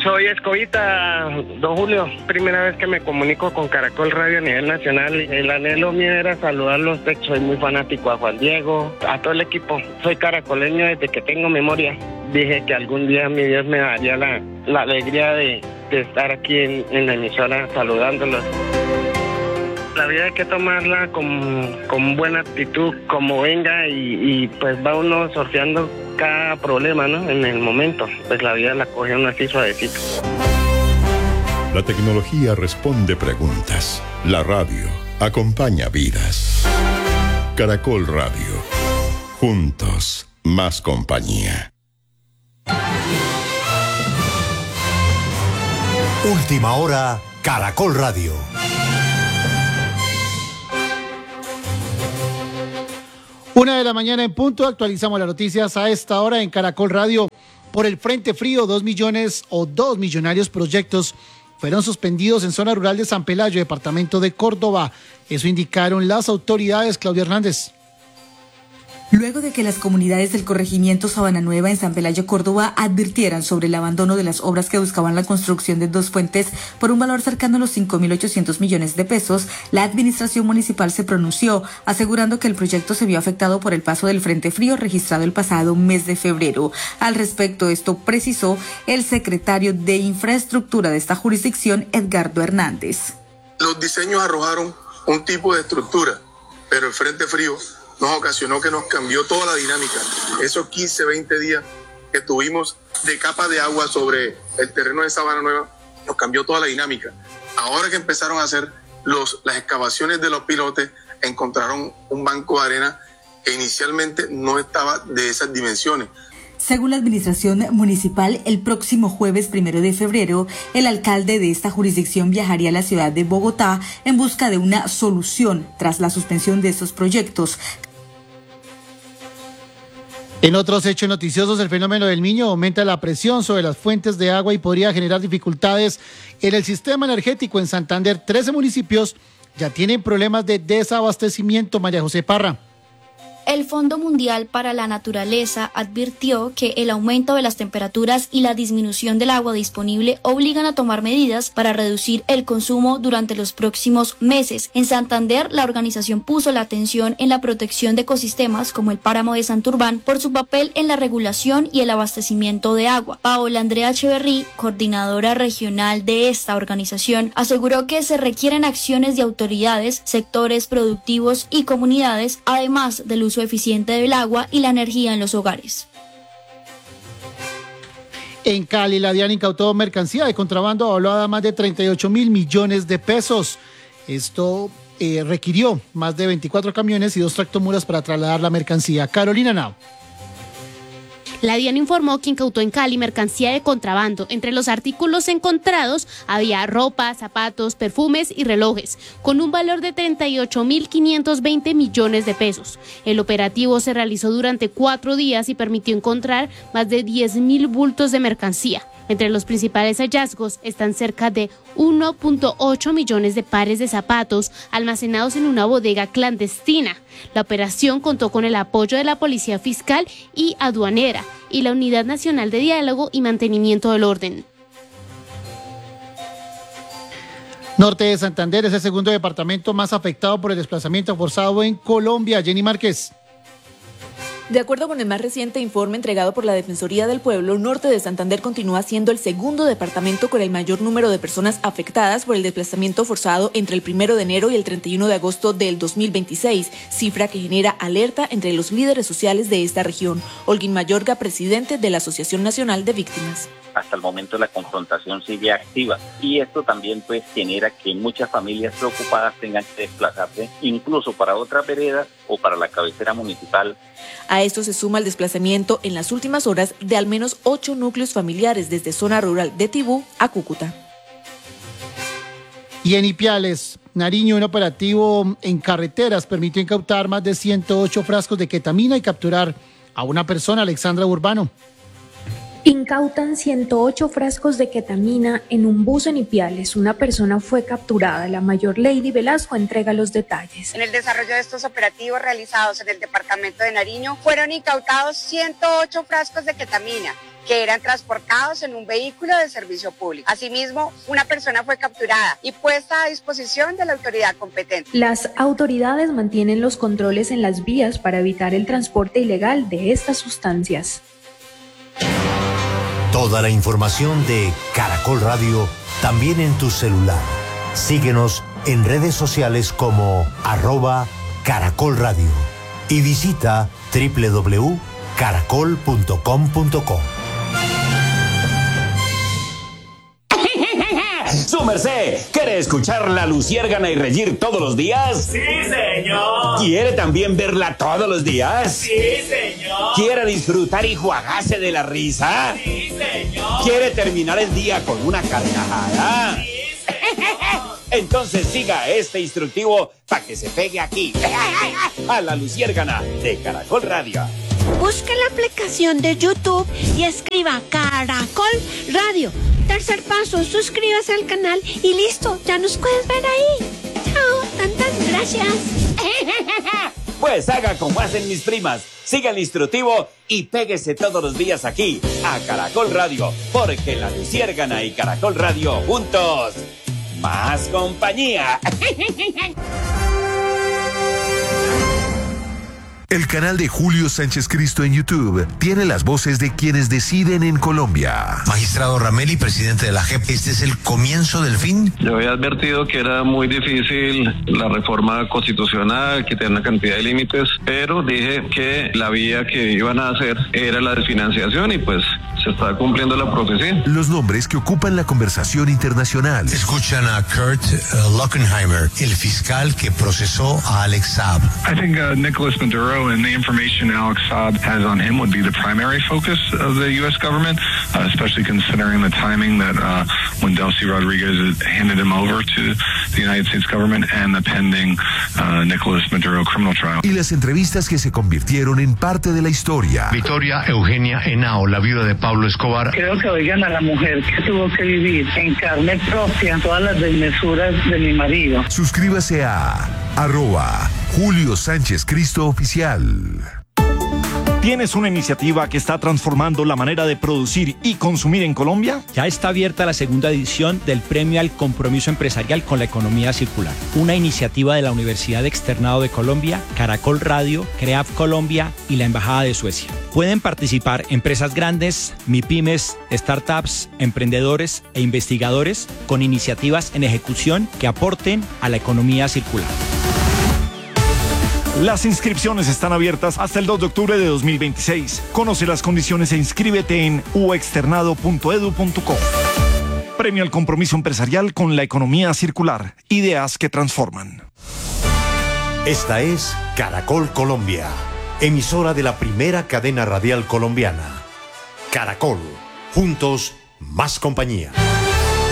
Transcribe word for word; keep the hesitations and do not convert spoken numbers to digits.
Soy Escobita, don Julio. Primera vez que me comunico con Caracol Radio a nivel nacional. El anhelo mío era saludarlos. Soy muy fanático a Juan Diego, a todo el equipo. Soy caracoleño desde que tengo memoria. Dije que algún día mi Dios me daría la, la alegría de, de estar aquí en, en la emisora saludándolos. La vida hay que tomarla con, con buena actitud, como venga, y, y pues va uno sorteando cada problema, ¿no? En el momento, pues la vida la coge uno así suavecito. La tecnología responde preguntas. La radio acompaña vidas. Caracol Radio. Juntos, más compañía. Última hora, Caracol Radio. Una de la mañana en punto, actualizamos las noticias a esta hora en Caracol Radio. Por el Frente Frío, dos millones o dos millonarios proyectos fueron suspendidos en zona rural de San Pelayo, departamento de Córdoba. Eso indicaron las autoridades. Claudia Hernández. Luego de que las comunidades del corregimiento Sabana Nueva en San Pelayo, Córdoba, advirtieran sobre el abandono de las obras que buscaban la construcción de dos fuentes por un valor cercano a los cinco mil ochocientos millones de pesos, la administración municipal se pronunció, asegurando que el proyecto se vio afectado por el paso del Frente Frío registrado el pasado mes de febrero. Al respecto, esto precisó el secretario de Infraestructura de esta jurisdicción, Edgardo Hernández. Los diseños arrojaron un tipo de estructura, pero el Frente Frío nos ocasionó que nos cambió toda la dinámica. Esos quince, veinte días que tuvimos de capa de agua sobre el terreno de Sabana Nueva, nos cambió toda la dinámica. Ahora que empezaron a hacer los, las excavaciones de los pilotes, encontraron un banco de arena que inicialmente no estaba de esas dimensiones. Según la administración municipal, el próximo jueves primero de febrero, el alcalde de esta jurisdicción viajaría a la ciudad de Bogotá en busca de una solución tras la suspensión de estos proyectos. En otros hechos noticiosos, el fenómeno del Niño aumenta la presión sobre las fuentes de agua y podría generar dificultades en el sistema energético. En Santander, trece municipios ya tienen problemas de desabastecimiento. María José Parra. El Fondo Mundial para la Naturaleza advirtió que el aumento de las temperaturas y la disminución del agua disponible obligan a tomar medidas para reducir el consumo durante los próximos meses. En Santander, la organización puso la atención en la protección de ecosistemas como el páramo de Santurbán por su papel en la regulación y el abastecimiento de agua. Paola Andrea Echeverry, coordinadora regional de esta organización, aseguró que se requieren acciones de autoridades, sectores productivos y comunidades, además del uso eficiente del agua y la energía en los hogares. En Cali, la DIAN incautó mercancía de contrabando valuada a más de treinta y ocho mil millones de pesos. Esto eh, requirió más de veinticuatro camiones y dos tractomulas para trasladar la mercancía. Carolina Nao. La DIAN informó que incautó en Cali mercancía de contrabando. Entre los artículos encontrados había ropa, zapatos, perfumes y relojes, con un valor de treinta y ocho mil quinientos veinte millones de pesos. El operativo se realizó durante cuatro días y permitió encontrar más de diez mil bultos de mercancía. Entre los principales hallazgos están cerca de uno punto ocho millones de pares de zapatos almacenados en una bodega clandestina. La operación contó con el apoyo de la Policía Fiscal y Aduanera y la Unidad Nacional de Diálogo y Mantenimiento del Orden. Norte de Santander es el segundo departamento más afectado por el desplazamiento forzado en Colombia. Jenny Márquez. De acuerdo con el más reciente informe entregado por la Defensoría del Pueblo, Norte de Santander continúa siendo el segundo departamento con el mayor número de personas afectadas por el desplazamiento forzado entre el primero de enero y el treinta y uno de agosto del dos mil veintiséis, cifra que genera alerta entre los líderes sociales de esta región. Holguín Mayorga, presidente de la Asociación Nacional de Víctimas. Hasta el momento la confrontación sigue activa y esto también pues genera que muchas familias preocupadas tengan que desplazarse incluso para otra vereda o para la cabecera municipal. A esto se suma el desplazamiento en las últimas horas de al menos ocho núcleos familiares desde zona rural de Tibú a Cúcuta. Y en Ipiales, Nariño, un operativo en carreteras permitió incautar más de ciento ocho frascos de ketamina y capturar a una persona. Alexandra Urbano. Incautan ciento ocho frascos de ketamina en un bus en Ipiales. Una persona fue capturada. La mayor Lady Velasco entrega los detalles. En el desarrollo de estos operativos realizados en el departamento de Nariño, fueron incautados ciento ocho frascos de ketamina que eran transportados en un vehículo de servicio público. Asimismo, una persona fue capturada y puesta a disposición de la autoridad competente. Las autoridades mantienen los controles en las vías para evitar el transporte ilegal de estas sustancias. Toda la información de Caracol Radio también en tu celular. Síguenos en redes sociales como arroba Caracol Radio y visita doble u doble u doble u punto caracol punto com punto co. ¡Su merced! ¿Quiere escuchar La Luciérgana y reír todos los días? ¡Sí, señor! ¿Quiere también verla todos los días? ¡Sí, señor! ¿Quiere disfrutar y juagarse de la risa? ¡Sí, señor! ¿Quiere terminar el día con una carcajada? ¡Sí, señor! Entonces siga este instructivo para que se pegue aquí, a La Luciérgana de Caracol Radio. Busque la aplicación de YouTube y escriba Caracol Radio. Tercer paso, suscríbase al canal y listo, ya nos puedes ver ahí. Chao, tantas gracias. Pues haga como hacen mis primas, siga el instructivo y péguese todos los días aquí, a Caracol Radio, porque La Luciérgana y Caracol Radio juntos, más compañía. El canal de Julio Sánchez Cristo en YouTube tiene las voces de quienes deciden en Colombia. Magistrado Rameli, presidente de la J E P, ¿este es el comienzo del fin? Yo había advertido que era muy difícil la reforma constitucional, que tenía una cantidad de límites, pero dije que la vía que iban a hacer era la desfinanciación y pues se está cumpliendo la profecía. Los nombres que ocupan la conversación internacional. Escuchan a Kurt uh, Lockenheimer, el fiscal que procesó a Alex Saab. I think uh, Nicholas Maduro and the information Alex Saab has on him would be the primary focus of the U S government, uh, especially considering the timing that uh, when Delcy Rodriguez handed him over to the United States government and the pending uh, Nicholas Maduro criminal trial. Y las entrevistas que se convirtieron en parte de la historia. Victoria Eugenia Henao, la viuda de Pablo Escobar. Creo que oigan a la mujer que tuvo que vivir en carne propia todas las desmesuras de mi marido. Suscríbase a arroba Julio Sánchez Cristo Oficial. ¿Tienes una iniciativa que está transformando la manera de producir y consumir en Colombia? Ya está abierta la segunda edición del Premio al Compromiso Empresarial con la Economía Circular, una iniciativa de la Universidad Externado de Colombia, Caracol Radio, CREAF Colombia y la Embajada de Suecia. Pueden participar empresas grandes, MIPYMES, startups, emprendedores e investigadores con iniciativas en ejecución que aporten a la economía circular. Las inscripciones están abiertas hasta el dos de octubre de dos mil veintiséis. Conoce las condiciones e inscríbete en u externado punto edu punto co. Premio al Compromiso Empresarial con la Economía Circular. Ideas que transforman. Esta es Caracol Colombia, emisora de la primera cadena radial colombiana. Caracol, juntos, más compañía.